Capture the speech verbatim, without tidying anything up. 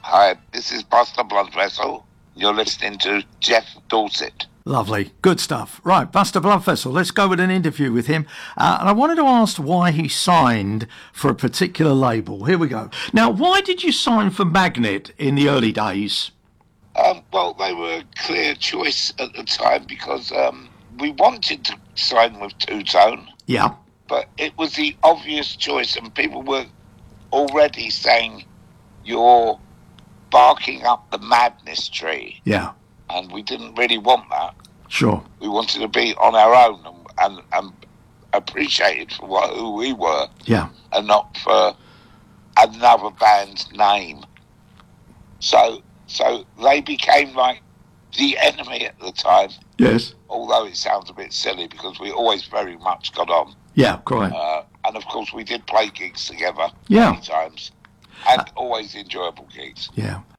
Hi, this is Buster Bloodvessel. You're listening to Jeff Dorset. Lovely. Good stuff. Right, Buster Bloodvessel, let's go with an interview with him. Uh, and I wanted to ask why he signed for a particular label. Here we go. Now, why did you sign for Magnet in the early days? Um, well, they were a clear choice at the time because um, we wanted to sign with Two Tone. Yeah. But it was the obvious choice, and people were already saying, you're barking up the madness tree. Yeah. And we didn't really want that. Sure. We wanted to be on our own and, and, and appreciated for what, who we were. Yeah. And not for another band's name. So, so they became like the enemy at the time. Yes. Although it sounds a bit silly because we always very much got on. Yeah, correct. Uh, and of course we did play gigs together yeah. many times. And uh, always enjoyable gigs. Yeah.